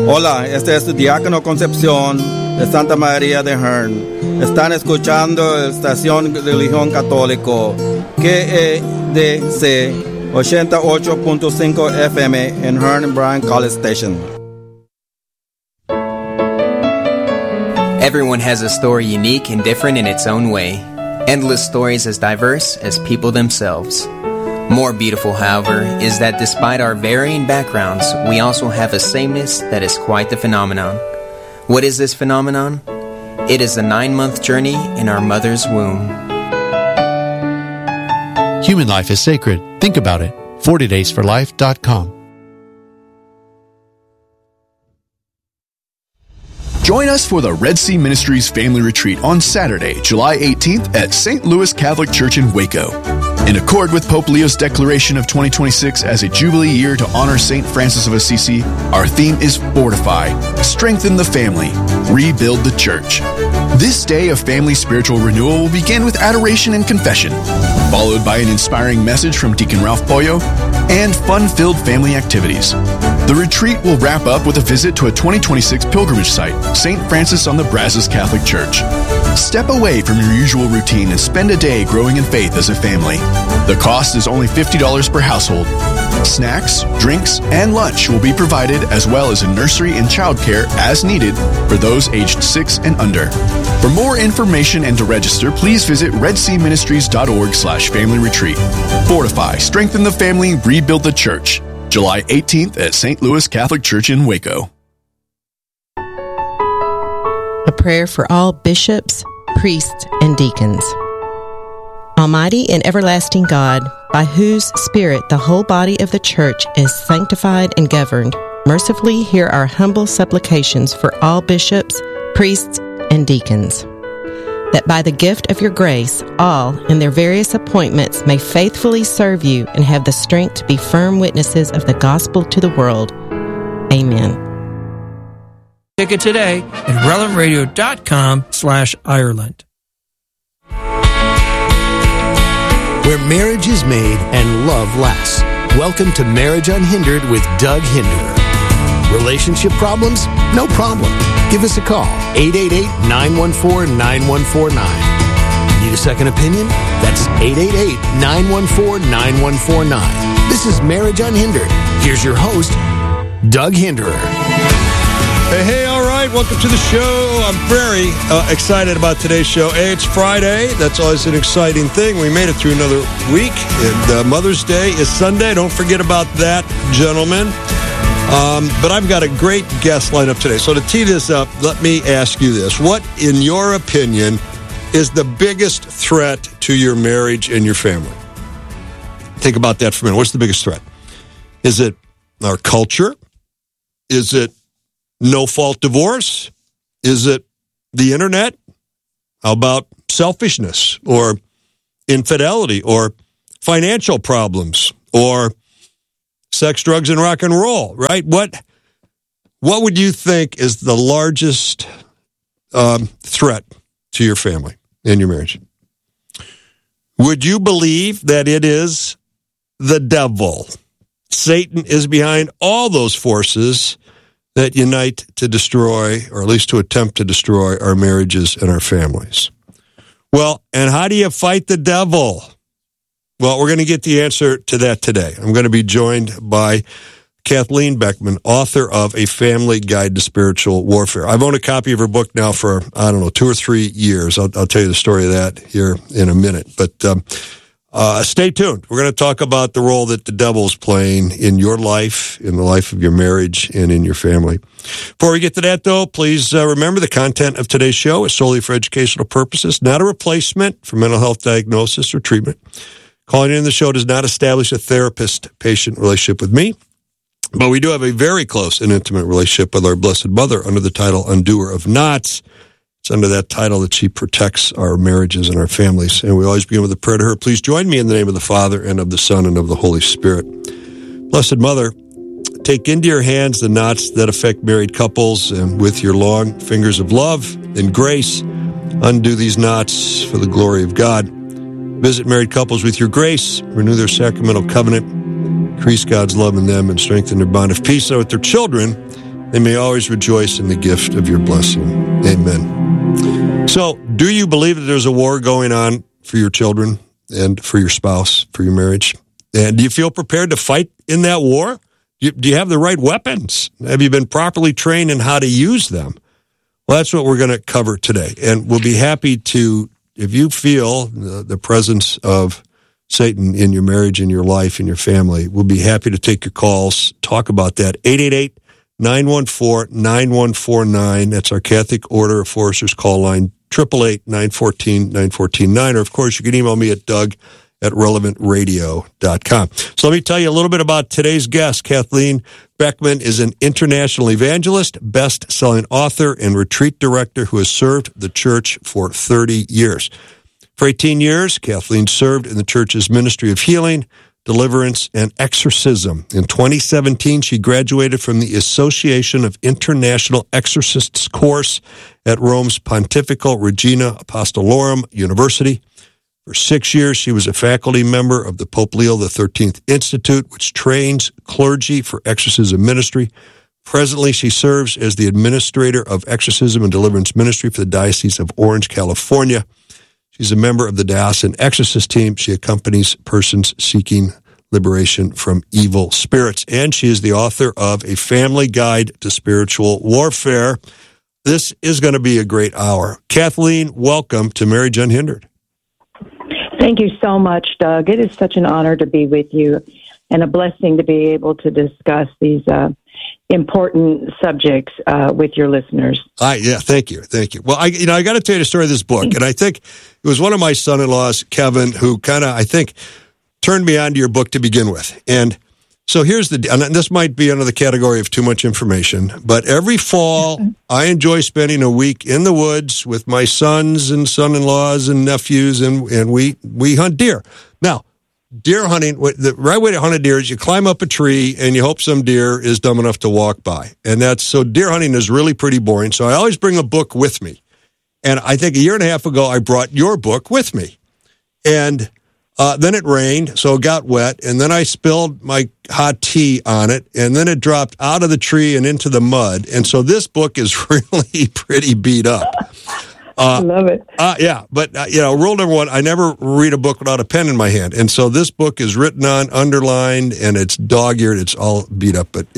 Hola, este es el Diácono Concepción de Santa María de Hearne. Están escuchando la estación de Religión Católico, KEDC 88.5 FM en Hearne and Bryan College Station. Everyone has a story unique and different in its own way. Endless stories as diverse as people themselves. More beautiful, however, is that despite our varying backgrounds, we also have a sameness that is quite the phenomenon. What is this phenomenon? It is a 9-month journey in our mother's womb. Human life is sacred. Think about it. 40daysforlife.com. Join us for the Red Sea Ministries Family Retreat on Saturday, July 18th at St. Louis Catholic Church in Waco. In accord with Pope Leo's declaration of 2026 as a Jubilee year to honor St. Francis of Assisi, our theme is Fortify, Strengthen the Family, Rebuild the Church. This day of family spiritual renewal will begin with adoration and confession, followed by an inspiring message from Deacon Ralph Pollo and fun-filled family activities. The retreat will wrap up with a visit to a 2026 pilgrimage site, St. Francis on the Brazos Catholic Church. Step away from your usual routine and spend a day growing in faith as a family. The cost is only $50 per household. Snacks, drinks, and lunch will be provided, as well as a nursery and childcare as needed for those aged 6 and under. For more information and to register, please visit redseaministries.org/family retreat. Fortify, strengthen the family, rebuild the church. July 18th at St. Louis Catholic Church in Waco. A prayer for all bishops, priests, and deacons. Almighty and everlasting God, by whose Spirit the whole body of the Church is sanctified and governed, mercifully hear our humble supplications for all bishops, priests, and deacons, that by the gift of your grace, all, in their various appointments, may faithfully serve you and have the strength to be firm witnesses of the gospel to the world. Amen. Ticket today at relevantradio.com/Ireland. Where marriage is made and love lasts. Welcome to Marriage Unhindered with Doug Hinderer. Relationship problems? No problem. Give us a call, 888-914-9149. Need a second opinion? That's 888-914-9149. This is Marriage Unhindered. Here's your host, Doug Hinderer. Hey, all right. Welcome to the show. I'm very excited about today's show. It's Friday. That's always an exciting thing. We made it through another week. And Mother's Day is Sunday. Don't forget about that, gentlemen. But I've got a great guest lined up today. So to tee this up, let me ask you this. What, in your opinion, is the biggest threat to your marriage and your family? Think about that for a minute. What's the biggest threat? Is it our culture? Is it no-fault divorce? Is it the internet? How about selfishness or infidelity or financial problems or sex, drugs, and rock and roll, right? What would you think is the largest threat to your family and your marriage? Would you believe that it is the devil? Satan is behind all those forces that unite to destroy, or at least to attempt to destroy, our marriages and our families. Well, and how do you fight the devil? Well, we're going to get the answer to that today. I'm going to be joined by Kathleen Beckman, author of A Family Guide to Spiritual Warfare. I've owned a copy of her book now for, 2 or 3 years. I'll tell you the story of that here in a minute. But stay tuned. We're going to talk about the role that the devil is playing in your life, in the life of your marriage, and in your family. Before we get to that, though, please remember the content of today's show is solely for educational purposes, not a replacement for mental health diagnosis or treatment. Calling in the show does not establish a therapist-patient relationship with me, but we do have a very close and intimate relationship with our Blessed Mother under the title Undoer of Knots. It's under that title that she protects our marriages and our families. And we always begin with a prayer to her. Please join me in the name of the Father, and of the Son, and of the Holy Spirit. Blessed Mother, take into your hands the knots that affect married couples, and with your long fingers of love and grace, undo these knots for the glory of God. Visit married couples with your grace, renew their sacramental covenant, increase God's love in them, and strengthen their bond of peace. So with their children, They may always rejoice in the gift of your blessing. Amen. So, do you believe that there's a war going on for your children and for your spouse, for your marriage? And do you feel prepared to fight in that war? Do you have the right weapons? Have you been properly trained in how to use them? Well, that's what we're going to cover today. And we'll be happy to, if you feel the presence of Satan in your marriage, in your life, in your family, we'll be happy to take your calls, talk about that. 888-914-9149. That's our Catholic Order of Foresters call line, 888-914-9149. Or, of course, you can email me at doug@relevantradio.com. So let me tell you a little bit about today's guest. Kathleen Beckman is an international evangelist, best-selling author, and retreat director who has served the church for 30 years. For 18 years, Kathleen served in the church's ministry of healing, deliverance, and exorcism. In 2017, she graduated from the Association of International Exorcists course at Rome's Pontifical Regina Apostolorum University. For 6 years, she was a faculty member of the Pope Leo XIII Institute, which trains clergy for exorcism ministry. Presently, she serves as the administrator of exorcism and deliverance ministry for the Diocese of Orange, California. She's a member of the diocesan exorcist team. She accompanies persons seeking liberation from evil spirits. And she is the author of A Family Guide to Spiritual Warfare. This is going to be a great hour. Kathleen, welcome to Marriage Unhindered. Thank you so much, Doug. It is such an honor to be with you and a blessing to be able to discuss these important subjects with your listeners. Thank you. Well, I got to tell you the story of this book, and I think it was one of my son-in-laws, Kevin, who kind of, I think, turned me on to your book to begin with. And so here's and this might be under the category of too much information, but every fall, I enjoy spending a week in the woods with my sons and son-in-laws and nephews, and we hunt deer. Now, deer hunting, the right way to hunt a deer is you climb up a tree and you hope some deer is dumb enough to walk by. And so deer hunting is really pretty boring. So I always bring a book with me. And I think a year and a half ago, I brought your book with me. And then it rained, so it got wet. And then I spilled my hot tea on it. And then it dropped out of the tree and into the mud. And so this book is really pretty beat up. I love it. Yeah, but, rule number one, I never read a book without a pen in my hand. And so this book is written on, underlined, and it's dog-eared. It's all beat up. But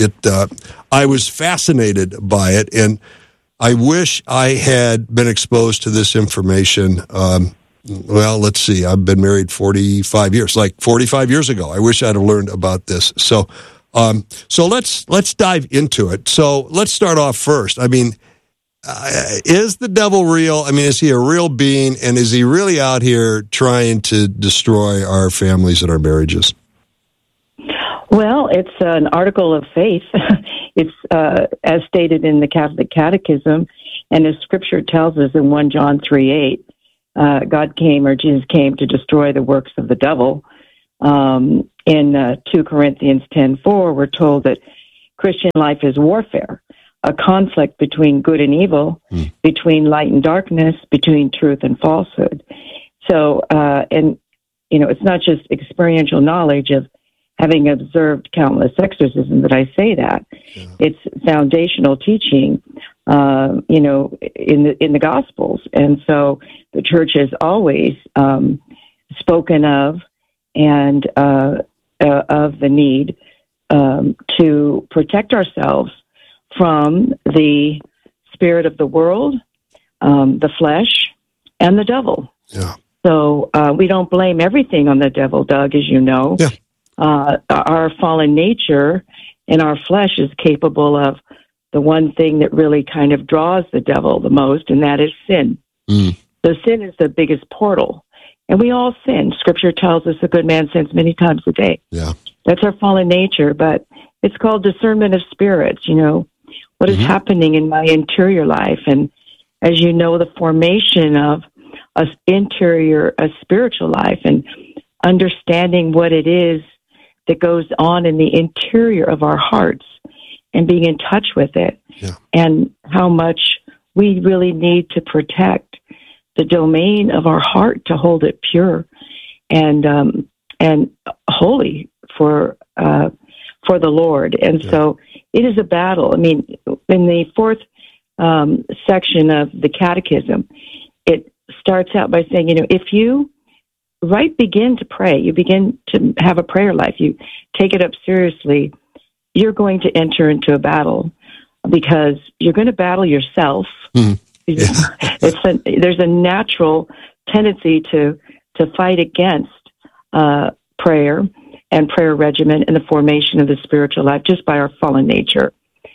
I was fascinated by it, and I wish I had been exposed to this information. Well, let's see. I've been married 45 years, like 45 years ago. I wish I'd have learned about this. So let's dive into it. So let's start off first. I mean, is the devil real? I mean, is he a real being, and is he really out here trying to destroy our families and our marriages? Well, it's an article of faith. It's as stated in the Catholic Catechism, and as Scripture tells us in 1 John 3:8, Jesus came to destroy the works of the devil. In 2 Corinthians 10:4, we're told that Christian life is warfare. A conflict between good and evil, between light and darkness, between truth and falsehood. So, it's not just experiential knowledge of having observed countless exorcisms that I say that. Yeah. It's foundational teaching, in the Gospels. And so the church has always spoken of and of the need to protect ourselves from the spirit of the world, the flesh, and the devil. Yeah. So we don't blame everything on the devil, Doug, as you know. Yeah. Our fallen nature in our flesh is capable of the one thing that really kind of draws the devil the most, and that is sin. So sin is the biggest portal. And we all sin. Scripture tells us a good man sins many times a day. Yeah. That's our fallen nature, but it's called discernment of spirits, what is happening in my interior life. And as you know, the formation of a spiritual life and understanding what it is that goes on in the interior of our hearts and being in touch with it, and how much we really need to protect the domain of our heart to hold it pure and holy for the Lord. And so it is a battle. I mean, in the fourth section of the Catechism, it starts out by saying, if you begin to pray, you begin to have a prayer life, you take it up seriously, you're going to enter into a battle because you're going to battle yourself. Mm-hmm. Yeah. There's a natural tendency to fight against prayer and prayer regimen and the formation of the spiritual life just by our fallen nature.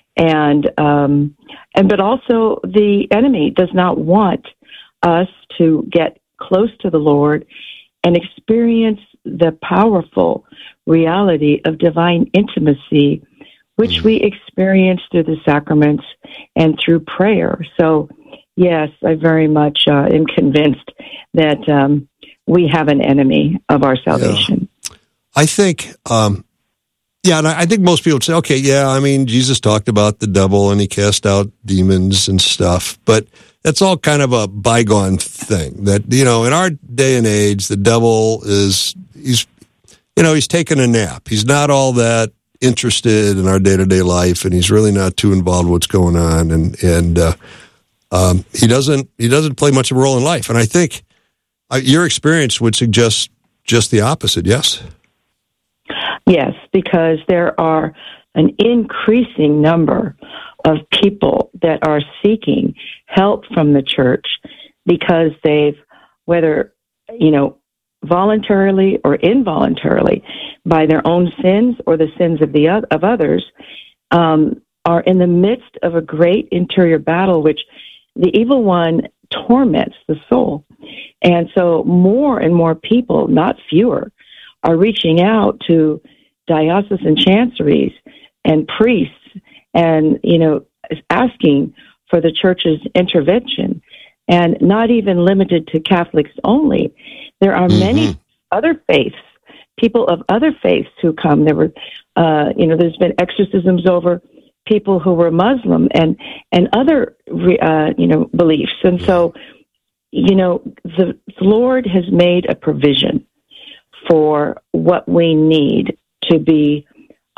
But also the enemy does not want us to get close to the Lord and experience the powerful reality of divine intimacy, which we experience through the sacraments and through prayer. So, yes, I very much am convinced that we have an enemy of our salvation. Yeah. I think, and I think most people would say, okay, Jesus talked about the devil and he cast out demons and stuff, but that's all kind of a bygone thing. That, in our day and age, the devil he's taking a nap. He's not all that interested in our day-to-day life, and he's really not too involved with what's going on, and he doesn't play much of a role in life. And I think your experience would suggest just the opposite, yes? Yes, because there are an increasing number of people that are seeking help from the church because they've, whether, voluntarily or involuntarily, by their own sins or the sins of others, are in the midst of a great interior battle, which the evil one torments the soul. And so more and more people, not fewer, are reaching out to diocesan chanceries and priests and, asking for the church's intervention, and not even limited to Catholics only. There are many other faiths, people of other faiths who come. There were, there's been exorcisms over people who were Muslim and other, beliefs. And so, the Lord has made a provision for what we need to be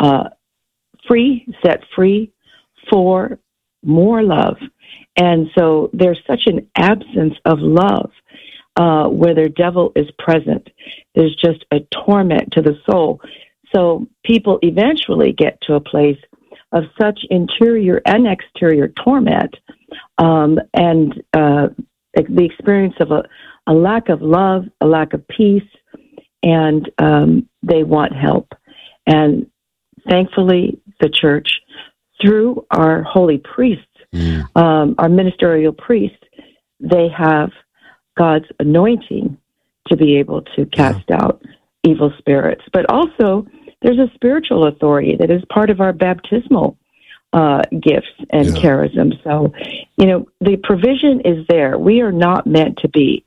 set free for more love. And so there's such an absence of love where the devil is present. There's just a torment to the soul. So people eventually get to a place of such interior and exterior torment and the experience of a lack of love, a lack of peace, and they want help. And thankfully, the church, through our holy priests, our ministerial priests, they have God's anointing to be able to cast out evil spirits. But also, there's a spiritual authority that is part of our baptismal gifts and charism. So, the provision is there. We are not meant to be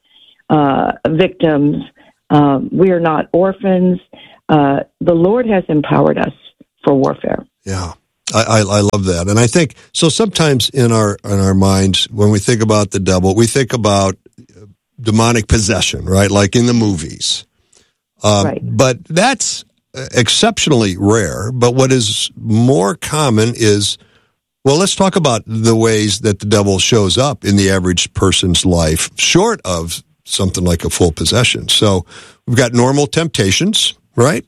victims. We are not orphans. The Lord has empowered us for warfare. Yeah. I love that. And I think, so sometimes in our minds, when we think about the devil, we think about demonic possession, right? Like in the movies. Right. But that's exceptionally rare. But what is more common is, well, let's talk about the ways that the devil shows up in the average person's life, short of something like a full possession. So we've got normal temptations, right?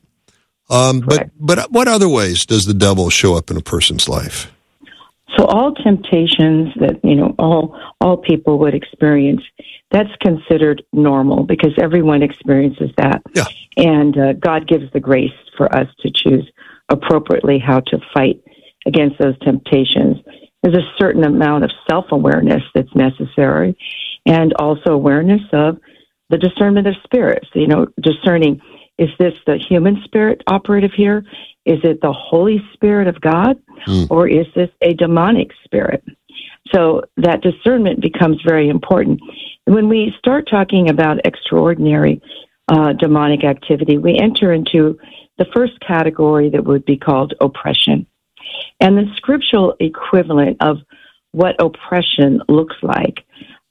But what other ways does the devil show up in a person's life? So all temptations that, all people would experience, that's considered normal because everyone experiences that. Yeah. And God gives the grace for us to choose appropriately how to fight against those temptations. There's a certain amount of self-awareness that's necessary, and also awareness of the discernment of spirits, discerning, is this the human spirit operative here? Is it the Holy Spirit of God? Or is this a demonic spirit? So that discernment becomes very important. When we start talking about extraordinary demonic activity, we enter into the first category that would be called oppression. And the scriptural equivalent of what oppression looks like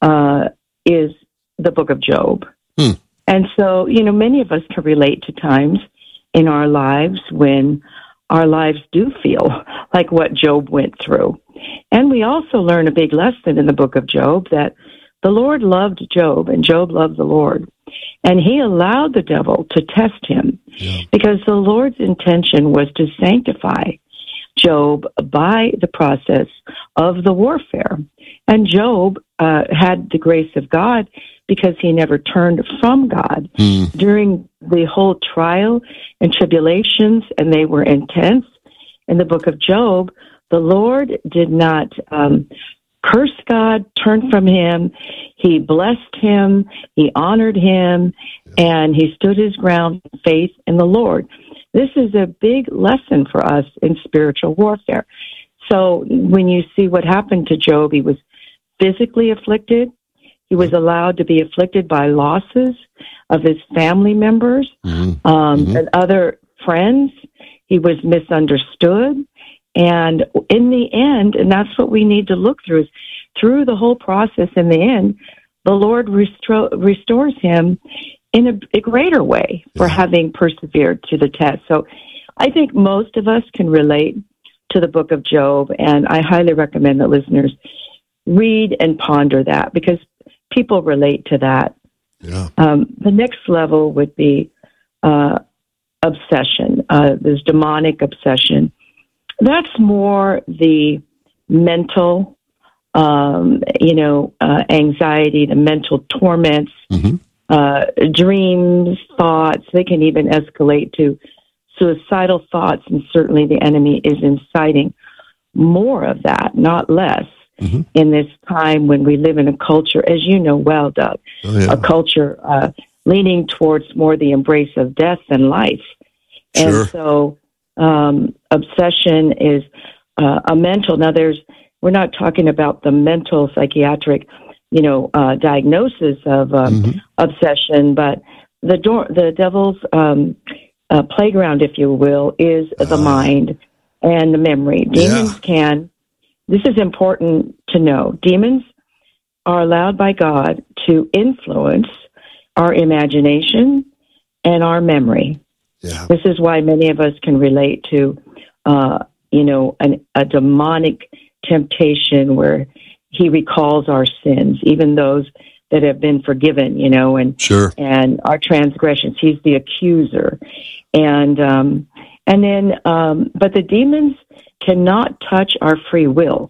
is the book of Job. And so, many of us can relate to times in our lives when our lives do feel like what Job went through. And we also learn a big lesson in the book of Job that the Lord loved Job and Job loved the Lord. And he allowed the devil to test him because the Lord's intention was to sanctify Job by the process of the warfare. And Job had the grace of God because he never turned from God during the whole trial and tribulations, and they were intense. In the book of Job, the Lord did not curse God, turn from him. He blessed him, he honored him, and he stood his ground in faith in the Lord. This is a big lesson for us in spiritual warfare. So when you see what happened to Job, he was physically afflicted. He was allowed to be afflicted by losses of his family members and other friends. He was misunderstood. And in the end, and that's what we need to look through, is through the whole process in the end, the Lord restores him in a greater way for having persevered to the test. So I think most of us can relate to the book of Job, and I highly recommend that listeners read and ponder that because people relate to that. Yeah. The next level would be obsession. There's demonic obsession. That's more the mental, anxiety, the mental torments, dreams, thoughts. They can even escalate to suicidal thoughts, and certainly the enemy is inciting more of that, not less, in this time when we live in a culture, as you know well, Doug, a culture leaning towards more the embrace of death than life. Sure. And so obsession is a mental. Now, we're not talking about the mental psychiatric, diagnosis of obsession, but the devil's playground, if you will, is the mind and the memory. Demons this is important to know. Demons are allowed by God to influence our imagination and our memory. Yeah. This is why many of us can relate to, a demonic temptation where he recalls our sins, even those that have been forgiven, and our transgressions. He's the accuser. But the demons cannot touch our free will.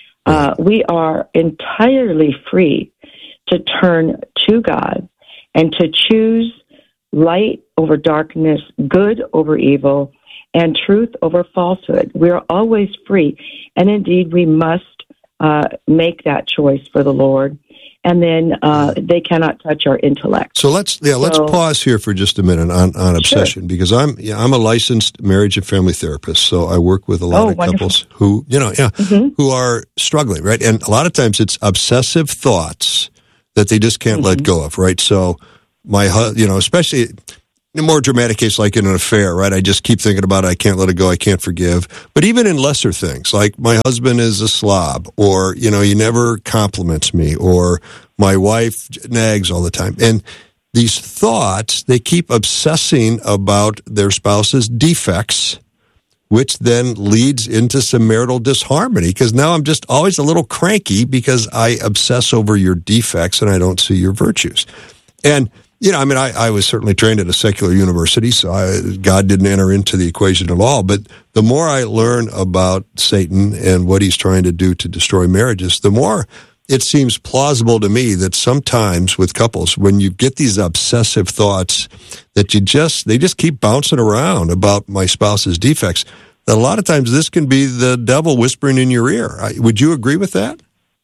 We are entirely free to turn to God and to choose light over darkness, good over evil, and truth over falsehood. We are always free. And indeed, we must make that choice for the Lord. And then they cannot touch our intellect. So let's pause here for just a minute on obsession, because I'm a licensed marriage and family therapist. So I work with a lot of couples who who are struggling, right? And a lot of times it's obsessive thoughts that they just can't let go of, right? So especially in a more dramatic case, like in an affair, right? I just keep thinking about it. I can't let it go. I can't forgive. But even in lesser things, like my husband is a slob, or, he never compliments me, or my wife nags all the time. And these thoughts, they keep obsessing about their spouse's defects, which then leads into some marital disharmony, because now I'm just always a little cranky because I obsess over your defects and I don't see your virtues. And I was certainly trained at a secular university, so God didn't enter into the equation at all. But the more I learn about Satan and what he's trying to do to destroy marriages, the more it seems plausible to me that sometimes with couples, when you get these obsessive thoughts that they just keep bouncing around about my spouse's defects, that a lot of times this can be the devil whispering in your ear. Would you agree with that?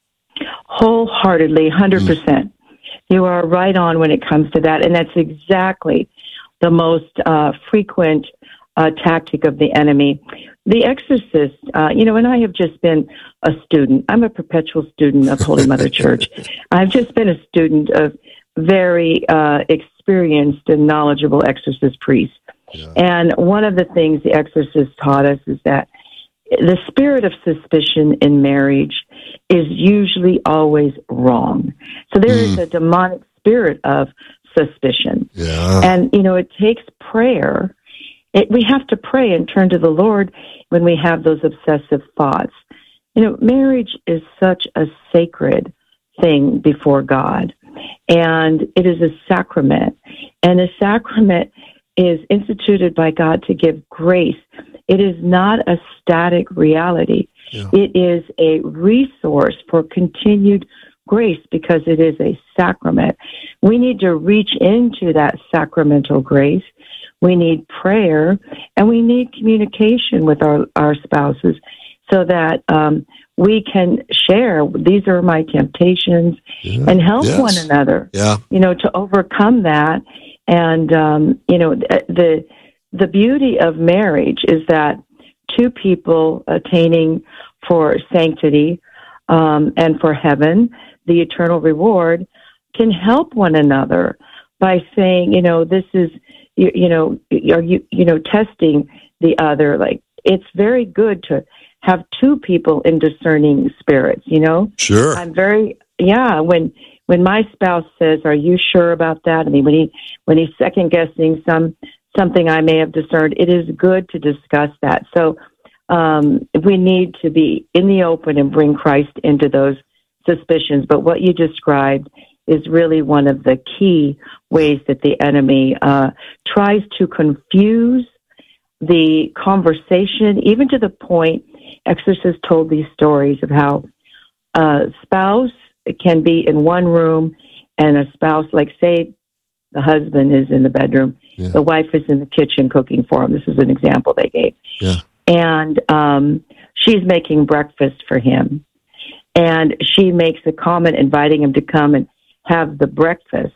Wholeheartedly, 100%. You are right on when it comes to that, and that's exactly the most frequent tactic of the enemy. The Exorcist, and I have just been a student. I'm a perpetual student of Holy Mother Church. I've just been a student of very experienced and knowledgeable exorcist priests. Yeah. And one of the things the Exorcist taught us is that the spirit of suspicion in marriage is usually always wrong. So there is a demonic spirit of suspicion. Yeah. And, it takes prayer. We have to pray and turn to the Lord when we have those obsessive thoughts. Marriage is such a sacred thing before God, and it is a sacrament. And a sacrament is instituted by God to give grace. It is not a static reality. Yeah. It is a resource for continued grace because it is a sacrament. We need to reach into that sacramental grace. We need prayer, and we need communication with our spouses so that we can share, these are my temptations, and help one another, to overcome that. And, the beauty of marriage is that two people attaining for sanctity and for heaven, the eternal reward, can help one another by saying, this is, are you testing the other. Like, it's very good to have two people in discerning spirits, Sure. I'm very, when my spouse says, are you sure about that? I mean, when he's second guessing something I may have discerned, it is good to discuss that. So we need to be in the open and bring Christ into those suspicions. But what you described is really one of the key ways that the enemy tries to confuse the conversation, even to the point, Exorcist told these stories of how a spouse can be in one room and a spouse, like say the husband is in the bedroom, the wife is in the kitchen cooking for him. This is an example they gave. Yeah. And she's making breakfast for him. And she makes a comment inviting him to come and have the breakfast.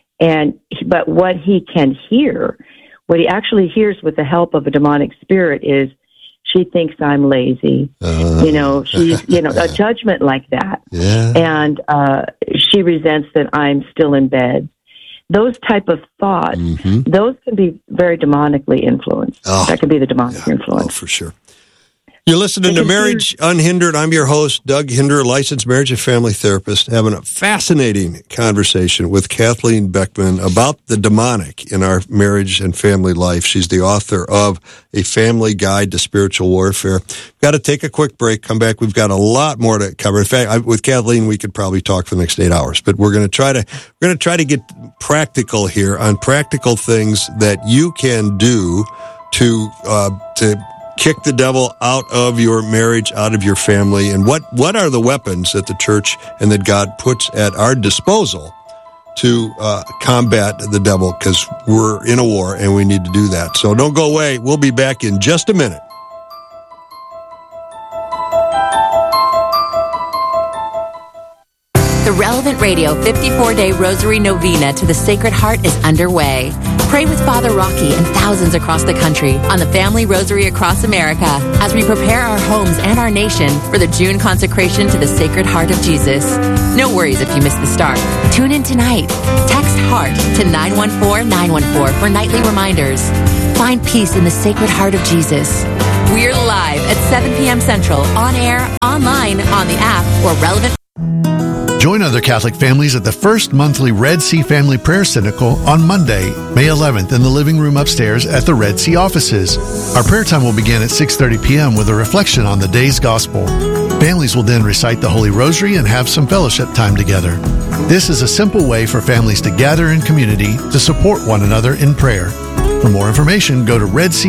But what he can hear, what he actually hears with the help of a demonic spirit is, she thinks I'm lazy. She's, a judgment like that. Yeah. And she resents that I'm still in bed. Those type of thoughts, those can be very demonically influenced. That could be the demonic influence. Oh, for sure. You're listening to Marriage Unhindered. I'm your host, Doug Hinder, licensed marriage and family therapist, having a fascinating conversation with Kathleen Beckman about the demonic in our marriage and family life. She's the author of A Family Guide to Spiritual Warfare. Got to take a quick break, come back. We've got a lot more to cover. In fact, with Kathleen, we could probably talk for the next 8 hours, but we're going to try to get practical here on practical things that you can do to kick the devil out of your marriage, out of your family, and what are the weapons that the church and that God puts at our disposal to combat the devil, because we're in a war and we need to do that. So don't go away. We'll be back in just a minute. The Relevant Radio 54-Day Rosary Novena to the Sacred Heart is underway. Pray with Father Rocky and thousands across the country on the Family Rosary across America as we prepare our homes and our nation for the June consecration to the Sacred Heart of Jesus. No worries if you missed the start. Tune in tonight. Text HEART to 914-914 for nightly reminders. Find peace in the Sacred Heart of Jesus. We're live at 7 p.m. Central, on air, online, on the app, or Relevant. Join other Catholic families at the first monthly Red Sea Family Prayer Synodical on Monday, May 11th in the living room upstairs at the Red Sea offices. Our prayer time will begin at 6:30 p.m. with a reflection on the day's gospel. Families will then recite the Holy Rosary and have some fellowship time together. This is a simple way for families to gather in community to support one another in prayer. For more information, go to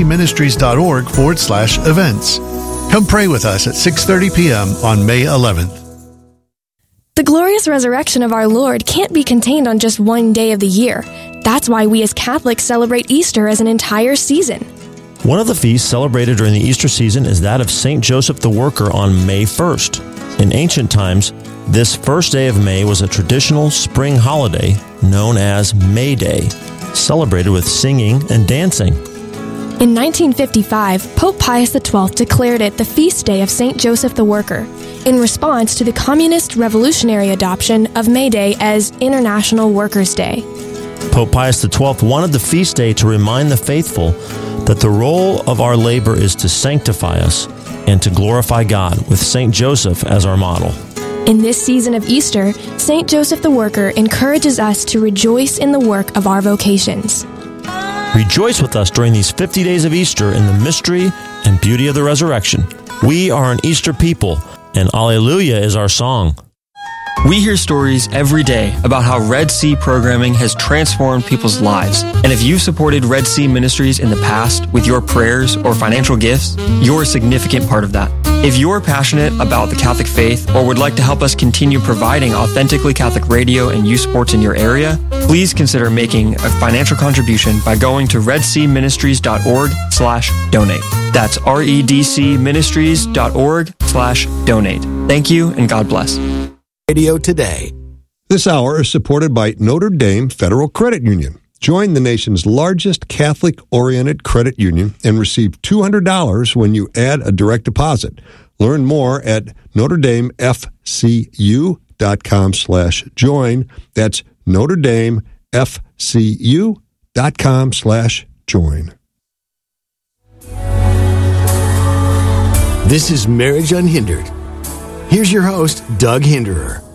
redseaministries.org/events. Come pray with us at 6:30 p.m. on May 11th. The glorious resurrection of our Lord can't be contained on just one day of the year. That's why we as Catholics celebrate Easter as an entire season. One of the feasts celebrated during the Easter season is that of St. Joseph the Worker on May 1st. In ancient times, this first day of May was a traditional spring holiday known as May Day, celebrated with singing and dancing. In 1955, Pope Pius XII declared it the feast day of St. Joseph the Worker, in response to the communist revolutionary adoption of May Day as International Workers' Day. Pope Pius XII wanted the feast day to remind the faithful that the role of our labor is to sanctify us and to glorify God, with St. Joseph as our model. In this season of Easter, St. Joseph the Worker encourages us to rejoice in the work of our vocations. Rejoice with us during these 50 days of Easter in the mystery and beauty of the resurrection. We are an Easter people, and Alleluia is our song. We hear stories every day about how Red Sea programming has transformed people's lives. And if you've supported Red Sea Ministries in the past with your prayers or financial gifts, you're a significant part of that. If you're passionate about the Catholic faith or would like to help us continue providing authentically Catholic radio and youth sports in your area, please consider making a financial contribution by going to redseaministries.org/donate. That's redcministries.org/donate. Thank you and God bless. Radio today. This hour is supported by Notre Dame Federal Credit Union. Join the nation's largest Catholic-oriented credit union and receive $200 when you add a direct deposit. Learn more at NotreDameFCU.com/join. That's NotreDameFCU.com/join. This is Marriage Unhindered. Here's your host, Doug Hinderer.